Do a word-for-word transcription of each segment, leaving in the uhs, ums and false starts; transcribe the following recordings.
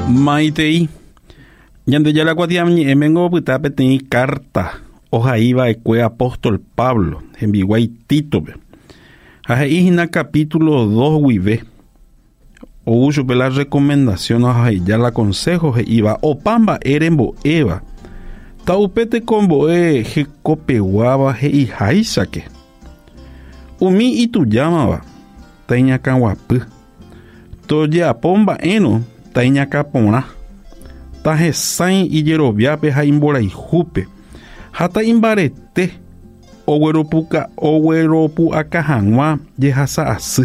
Maitei. Yande ya la cuatiamni emengo puta peteni carta. Oja iba ecue apóstol Pablo. En biguay Tito. Aje ihina capítulo dos wive. O uso pe la recomendación oja ya la consejo je iba. O pamba erembo eva. Taupete combo e je copeguaba je ihaisake. Umi itu llamaba. Taiña kanwapu. Toya pomba eno. Taiña capona. Taje sain y yerobiape ha imbora y jupe. Hata imbarete. Oweropuka oweropu akahanwa yehasa asu.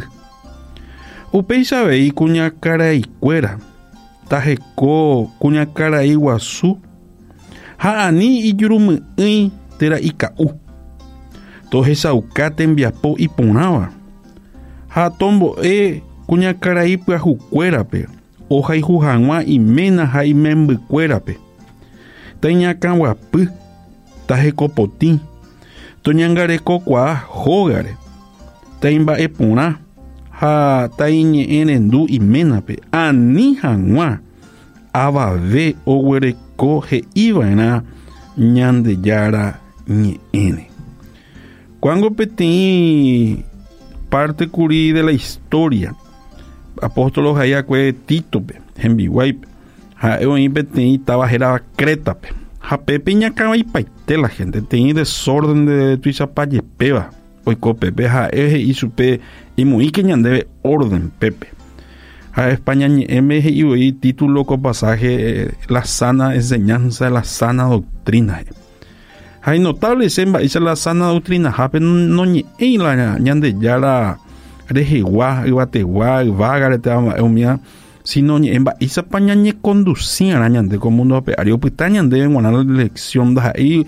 Upeisa vei kuña cara y cuera. Taje ko kuña cara y guasu. Ha ani y yurumu i tera ikau. Toje saukate enviapo y ponaba. Ha tombo e kuña cara y pua jucuera pe. Oja y jujanwa y mena ha y membucuera pe. Taña kanwapu. Taje copotín. Toñangare kokwa jogare. Taimba epona. Ha taiñe enendu y menape. Ani hanwa. Abave owereko he ibaena. Ñande yara ñe ene. Cuando petí parte curí de la historia. Apóstolos allá que Tito pe. Hembi wipe. Ha eoin petí tabajera creta pe. Ja Pepe ñacaba y paite la gente tenía desorden de tuisa paye peba. Oiko Pepe ja eje y supe y muy que debe orden Pepe. A España M y hoy título con pasaje eh, la sana enseñanza de la sana doctrina. Hay notable semba dice la sana doctrina. Ja pero no ni en la ñande ya la rejigua iguategua vaga te va sino ni en esa pañañe conducían añande como mundo peario pitañan deben guanar la lección de ahí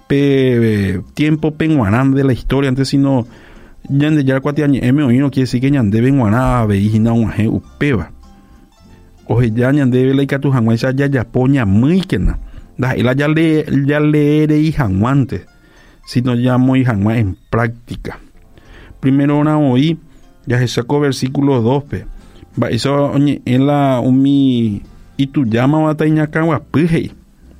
pe tiempo penguanan de la historia antes sino ñande ya cuatiañe m o no quiere decir que ñande deben guanar veijina un aje upeva o ya ñande la que tu janguesa ya ya poña muy que na da y la ya le ya leer y janguante sino ya muy janguá en práctica primero una oí ya se sacó versículo dos pe va eso en la umi y tu llama bataiña cagua puje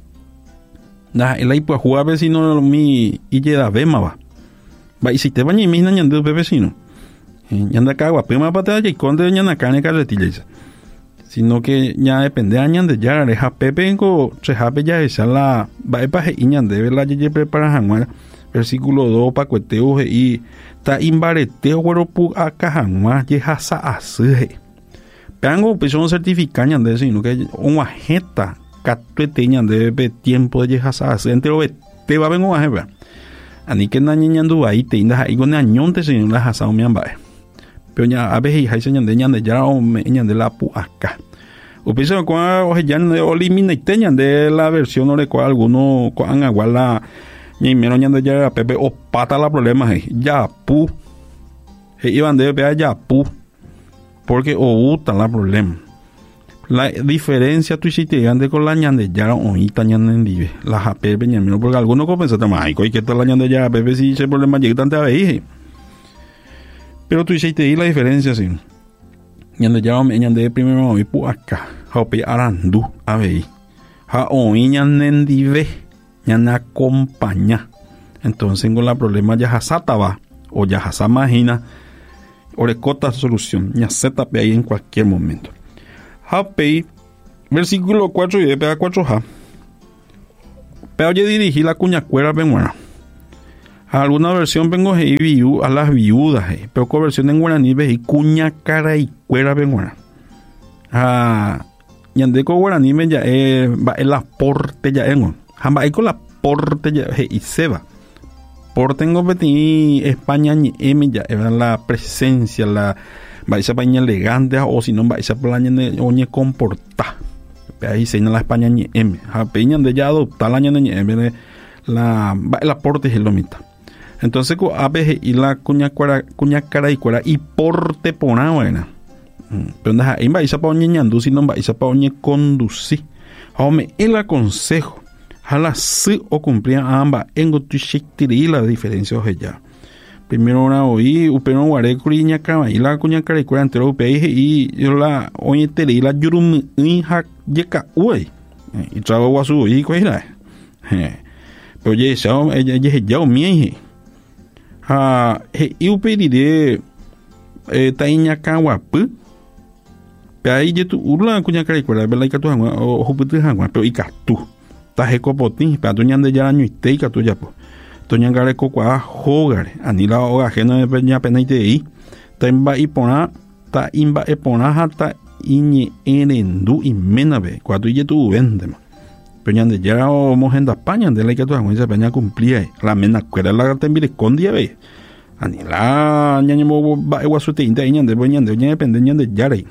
na el ahí pues jugar vecino mi y llega vema va va y si te bañi mis nañan de vecino ñanda cagua pema patada y conde ñana cane carretilla sino que ya depende añan de ya reja pepe go se jape ya esa la va paje iñan de ver la ye prepara janguar versículo dos pa cueteo y ta imbareteo gueropu akajanwa ye hasa asuje. Peango pues son certificados de sino que un ageta catueteñan de tiempo de hasa entero te va vengo a ver. Ani que na ñandu ahí te inda ahí con añonte sin la hasa o miamba. Pero ya a veces hay señan de ñan de ya o meñan de la pu acá. O pienso con o ya no elimina teñan de la versión o de cual alguno con igual la ni menos ñan de ya pepe o pata la problema ya pu. He iban de pe ya pu. Porque o uta la problema. La diferencia tu si te ande con la ñande ya o ita ñande la jape beñamino porque algunos compensan más ay que tal la ñande ya pepe si ese problema llega tanto a veces. Pero tu si te la diferencia sí. Ñande ya o ñande primero y pu acá. Jape arandu a ver. Ja o ñande dive ñande acompaña. Entonces con la problema ya hasata va o ya hasa imagina. Orecota solución, ya setup ahí en cualquier momento. Happy, versículo cuatro y de pega cuatro ja. Pero yo dirigí la cuña cuera benguana. A alguna versión vengo a viu a las viudas, eh. Pero con versión en guaraní ve cuña cara y cuera benguana. Ah, yandeco guaraní me ya eh va el aporte ya en. Jamba con la porte ya y se va. Por tengo petí España ni M ya era la presencia la vais a paña elegante o si no vais a plaña de oñe comporta ahí se la España ni M a peña de ya adoptar la ni M la el aporte es lo mitad entonces co a veces y la cuña cuara cuña cara y cuara y porte pona buena pero nada ahí vais a paña ñandu si no vais a paña conducir hombre el aconsejo Jala si o cumplían ambas en tu la diferencia o ya Primero una oí, upeno guarecuri ñacaba, y la cuña carecura entero upeije, y yo la oye tere, la yurum inja yeca uy, y trago guasu y coira. Pero ya esa, ella ya ya mieje. Ah, y upediré, eh, taiña caguapu, pero ahí ya tu urla cuña carecura, ¿verdad? Y que tu hangua, o juputu hangua, pero y catu, taje copotín, pero tu ñande ya año y te y catu ya po. Toña gare cocoa hogar anila o ajeno de peña penaite ahí temba y pona ta imba e pona hata iñe enendu y menabe cuando ye tu vende ma peña de ya o mojenda paña de la que tu agüenza peña cumplía la mena cuera la tembi de condia ve anila ñañe mo ba igual su te inta iña de peña de ña depende ña de yare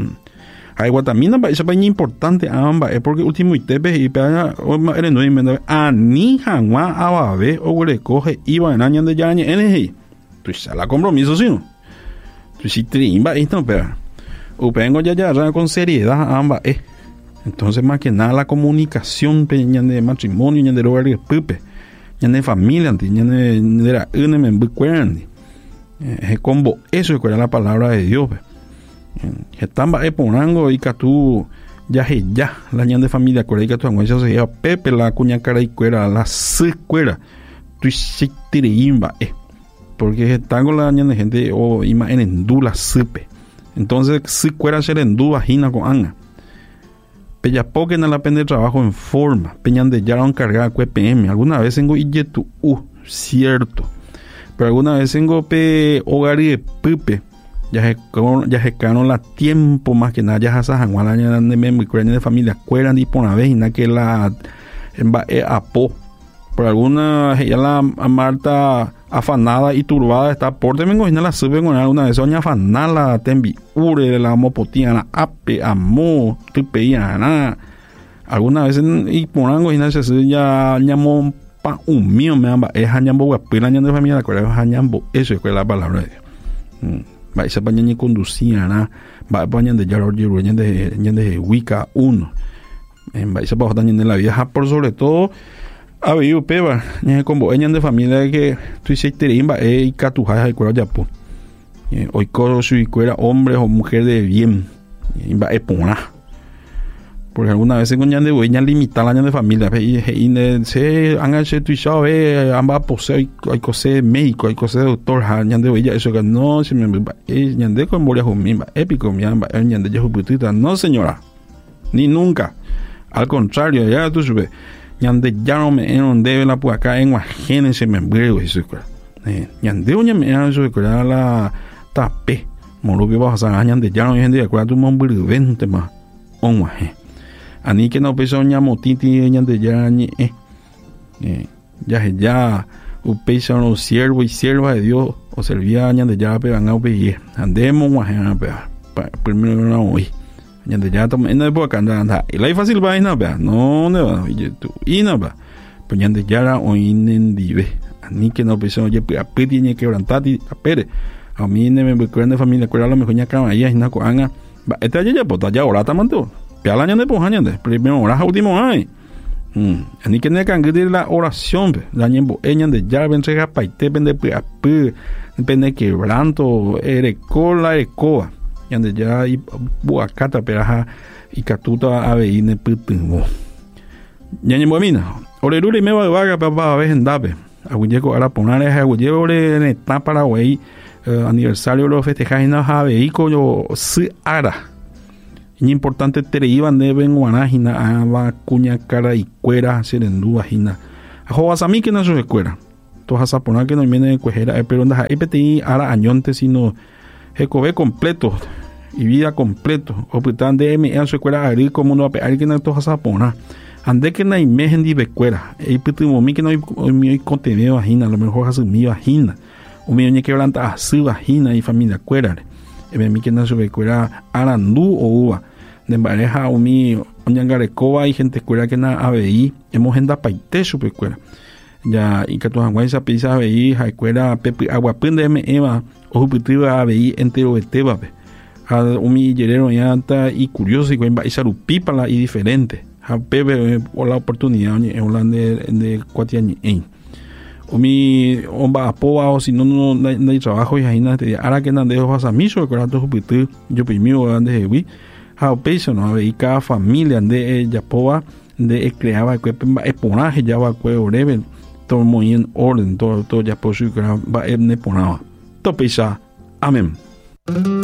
hay guatamina ba esa peña importante amba es porque último y tepe y peña o ma ere no y mena ani hangua ababe o le coge iba en año de ya año ene tu sala compromiso sino tu si trimba y no pero o pengo ya ya con seriedad amba eh entonces más que nada la comunicación peña de matrimonio ña de lugar de pupe ña de familia ña de de la une me bucuerandi es combo eso es la palabra de Dios estamba eponango y catu ya he ya la ñan de familia cuera y catu angüenza se llama Pepe la cuña cara y cuera la se cuera tu si imba eh porque están la ñan de gente o ima en endula sepe entonces si cuera ser endu vagina con anga pella poque na la pende trabajo en forma peñan de ya la encargada cu P M alguna vez tengo y tu u cierto pero alguna vez tengo pe hogar y de Pepe ya se ya se quedaron la tiempo más que nada ya se han guala ya de meme de familia cueran y por una vez y nada que la en ba e apo por alguna ya la Marta afanada y turbada está por de vengo y no la sube con alguna vez soña afanada tembi ure la mopotina la ape amo tupeía nada alguna vez y ponango y nada se ya ñamo pa un mío me amba es añambo guapila ñan de familia la cuera es añambo eso es la palabra de Dios va esa paña conducía na va paña de ya ñan de ñan de Wicca uno en va esa bajo también de la vida por sobre todo a ver peba ñan como ñan de familia que tú hiciste rimba e y catuja y cuera ya po hoy coro su y cuera hombre o mujer de bien y va e pona porque alguna vez con ñan de ñan limitar la ñan de familia y y se han hecho tu sabe amba posee hay cosas médico hay cosas doctor ñan de ella eso que no se me ñan de con moria jumimba épico mi amba ñan de juputita no señora ni nunca al contrario ya tú sabes ñan de ya no me en debe la por acá en guajene se me muere eso que ñan de ñan me eso que la tape morubio bajo san ñan de ya no gente de acuerdo un hombre vente más on guaje ani que no peso ñamo titi ñan de ya ni eh ya ya u peso no siervo y sierva de Dios o servía ñan de ya pe van a obedecer andemos guaje pe primero no hoy ñan de ya en la época anda y la fácil vaina pe no ne va y tú y no va pues ñan de ya hoy en dive ani que no peso ye pe pe tiene que quebrantati apere a mí ne me recuerda de familia cuera lo mejor ña cama y na ko anga esta ya pues ya ahora tamando Piala ñan de pojañan de primero hora último ay ani que ne can de la oración la ñembo eñan de ya ven rega paite pende pe pende quebranto erecola ecoa ñan de ya y buacata peraja y catuta aveine putingo ñañembo mina orerule me va vaga papá a vez en dape aguilleco ara poner es aguilleco en etapa Paraguay aniversario lo festejar en a vehículo yo se ara y importante te iban de ben guanajina a la cuña cara y cuera serendú vagina a joasami que no se recuerda todas a poner que no viene de cuejera pero anda I P T I ara añonte sino ecobe completo y vida completo o putan de M en su cuera ari como no a pegar que no todas a poner ande que no hay imagen de becuera y pitimo mi que no hay mi contenido vagina a lo mejor hace mi vagina o mi oñe que blanta a su vagina y familia cuera e mi que no se becuera arandú o uva de pareja o mi oñangarecoba y gente cuera que na A B I hemos en da paite su pecuera ya y que tu angüenza pisa A B I hay cuera pepe agua pende me eva o jupitiva A B I entero de teba a un millerero ya está y curioso y cuemba y sarupípala y diferente a pepe o la oportunidad en holanda de cuatiañi o mi omba apoa o si no no no hay trabajo y ahí nada ahora que nande vas a miso que rato jupitu yo primero ande hewi ha peso no ave cada familia ande ya poa de creaba que eponaje ya va que breve todo muy en orden todo todo ya por su va en eponaba to pesa amén.